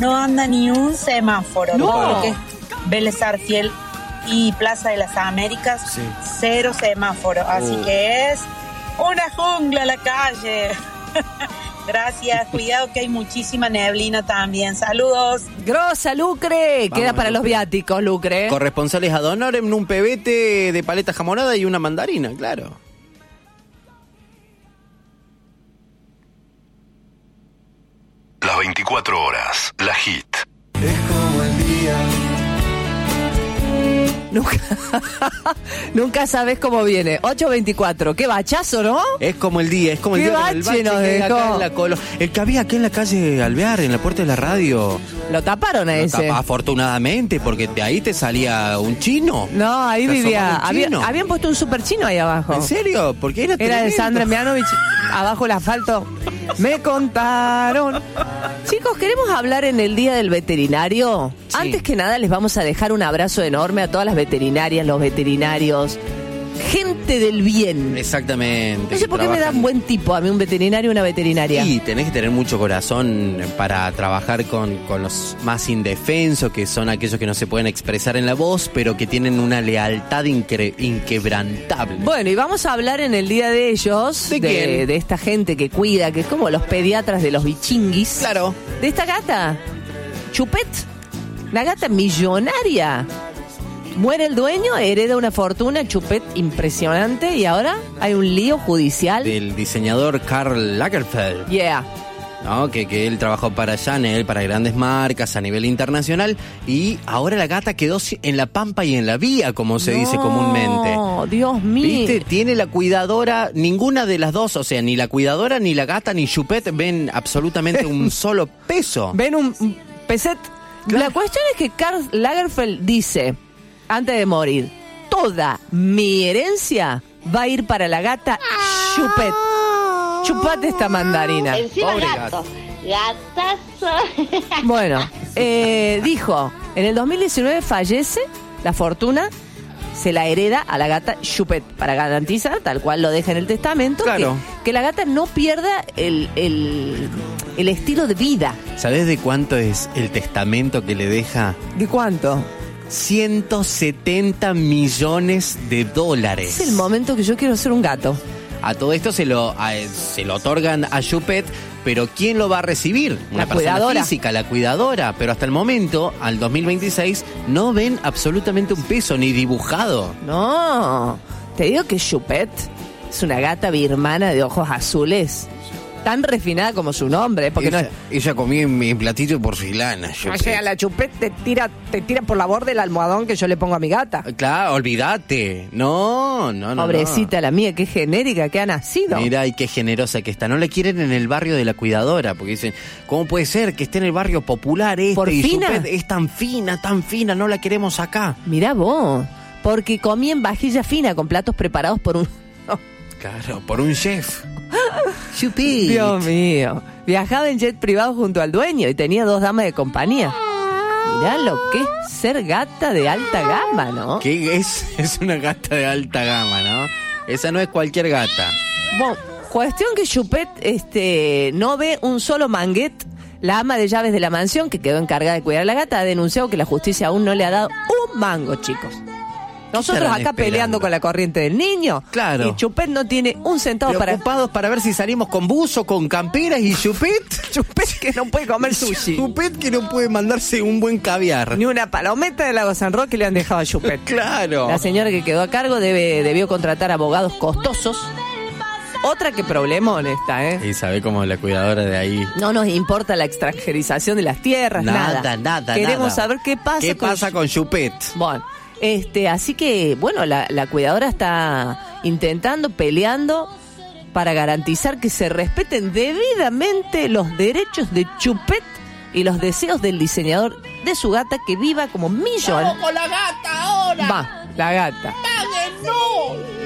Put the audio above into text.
no anda ni un semáforo. No. Todo lo que es Vélez Sarsfield y Plaza de las Américas, Sí. 0 semáforo. Así que es una jungla la calle. Gracias, cuidado que hay muchísima neblina también. Saludos. Grosa, Lucre. Vamos, Queda para los Lucre. viáticos, Lucre. Corresponsales ad honorem, un pebete de paleta jamonada y una mandarina, claro. Las 24 horas, la hit. Nunca sabes cómo viene. 8:24. Qué bachazo, ¿no? Es como el día, es como el Qué día con el bache nos que hay acá dejó. en la el que había aquí en la calle Alvear, en la puerta de la radio. Lo taparon a Lo ese. tapa, afortunadamente, porque de ahí te salía un chino. No, ahí Te vivía. asomaba un chino. Habían puesto un super chino ahí abajo. ¿En serio? Porque era Era de tremendo. Sandra Mianovich. Abajo el asfalto. Me contaron. Chicos, queremos hablar en el Día del Veterinario. Sí. Antes que nada, les vamos a dejar un abrazo enorme a todas las veterinarias, los veterinarios. Gente del bien. Exactamente. No sé por qué me dan buen tipo a mí un veterinario o una veterinaria. Y tenés que tener mucho corazón para trabajar con los más indefensos, que son aquellos que no se pueden expresar en la voz, pero que tienen una lealtad inquebrantable. Bueno, y vamos a hablar en el día de ellos, ¿De quién? de esta gente que cuida, que es como los pediatras de los bichinguis. Claro. De esta gata, Chupet, una gata millonaria. Muere el dueño, hereda una fortuna, Chupet impresionante, y ahora hay un lío judicial. Del diseñador Karl Lagerfeld, Yeah. ¿no? Que él trabajó para Chanel, para grandes marcas a nivel internacional, y ahora la gata quedó en la pampa y en la vía, como se dice comúnmente. No, Dios mío. ¿Viste? Tiene la cuidadora, ninguna de las dos, o sea, ni la cuidadora, ni la gata, ni Chupet ven absolutamente un solo peso. Ven un peset. Claro. La cuestión es que Karl Lagerfeld dice, antes de morir, toda mi herencia va a ir para la gata Chupet. Chupate esta mandarina. Encima Pobre gato. Gatazo. Bueno, dijo, en el 2019 fallece, la fortuna se la hereda a la gata Chupet para garantizar, tal cual lo deja en el testamento, Claro. que la gata no pierda el estilo de vida. ¿Sabés de cuánto es el testamento que le deja? ¿De cuánto? 170 millones de dólares. Es el momento que yo quiero ser un gato. A todo esto se lo otorgan a Chupet, pero ¿quién lo va a recibir? Una persona cuidadora. física, la cuidadora. Pero hasta el momento, al 2026, no ven absolutamente un peso, ni dibujado. No, te digo que Chupet es una gata birmana de ojos azules, tan refinada como su nombre, porque ella comía en platito de porcelana. o sea, la Chupet te tira por la borda del almohadón que yo le pongo a mi gata. Claro, olvídate. No. Pobrecita la mía, qué genérica que ha nacido. Mira, y qué generosa que está. No la quieren en el barrio de la cuidadora, porque dicen, ¿cómo puede ser que esté en el barrio popular ¿Por y fina? Chupet es tan fina, no la queremos acá? Mirá vos, porque comí en vajilla fina con platos preparados por un... Claro, por un chef. Chupet. Dios mío. Viajaba en jet privado junto al dueño y tenía 2 damas de compañía. Mirá lo que es ser gata de alta gama, ¿no? Que es una gata de alta gama, ¿no? Esa no es cualquier gata. Bueno, cuestión que Chupet no ve un solo manguet. La ama de llaves de la mansión, que quedó encargada de cuidar a la gata, ha denunciado que la justicia aún no le ha dado un mango, chicos. Nosotros estarán acá esperando? peleando con la corriente del niño. Claro. Y Chupet no tiene un centavo para... Preocupados para ver si salimos con buzo, con camperas y Chupet. Chupet que no puede comer sushi. Chupet que no puede mandarse un buen caviar. Ni una palometa de Lago San Roque le han dejado a Chupet. Claro. La señora que quedó a cargo debió contratar abogados costosos. Otra que problemón esta, ¿eh? Y sabe cómo la cuidadora de ahí. No nos importa la extranjerización de las tierras, nada. Queremos saber qué pasa ¿Qué pasa con Chupet? Bueno, así que, bueno, la cuidadora está intentando, peleando para garantizar que se respeten debidamente los derechos de Chupet y los deseos del diseñador de su gata que viva como millón. ¡Vamos con la gata ahora! Va, la gata. ¡Paguen, no!